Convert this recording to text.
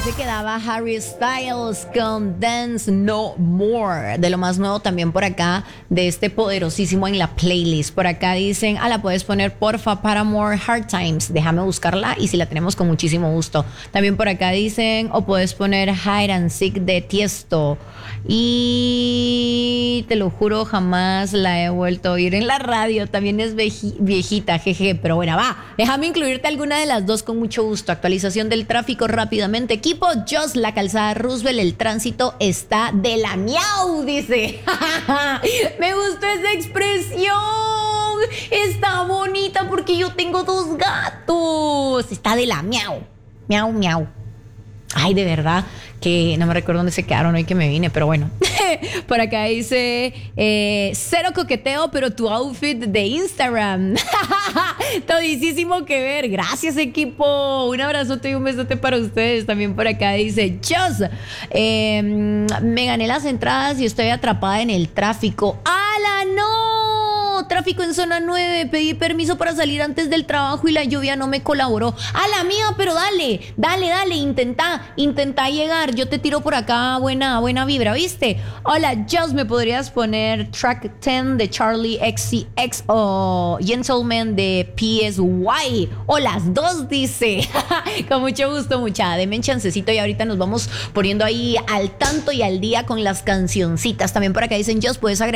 se quedaba Harry Styles con Dance No More, de lo más nuevo también por acá, de este poderosísimo en la playlist. Por acá dicen, la puedes poner porfa Paramore Hard Times, déjame buscarla y si la tenemos con muchísimo gusto. También por acá dicen, o puedes poner Hide and Seek de Tiesto. Y te lo juro, jamás la he vuelto a oír en la radio, también es viejita, jeje, pero bueno, va, déjame incluirte alguna de las dos con mucho gusto. Actualización del tráfico rápidamente, equipo. Just la calzada Roosevelt, el tránsito está de la miau, dice. Me gustó esa expresión, está bonita porque yo tengo dos gatos. Está de la miau, miau, miau. Ay, de verdad que no me recuerdo dónde se quedaron hoy que me vine, pero bueno. Por acá dice, cero coqueteo, pero tu outfit de Instagram. Todísimo que ver. Gracias, equipo. Un abrazote y un besote para ustedes. También por acá dice, Just, me gané las entradas y estoy atrapada en el tráfico. ¡Hala, no! Tráfico en zona 9, pedí permiso para salir antes del trabajo y la lluvia no me colaboró. A la mía, pero dale, intenta llegar. Yo te tiro por acá buena vibra, ¿viste? Hola, Just, ¿me podrías poner track 10 de Charlie XCX o Gentleman de PSY? O las dos, dice. Con mucho gusto, mucha. Deme un chancecito y ahorita nos vamos poniendo ahí al tanto y al día con las cancioncitas. También por acá dicen, Just, puedes agregar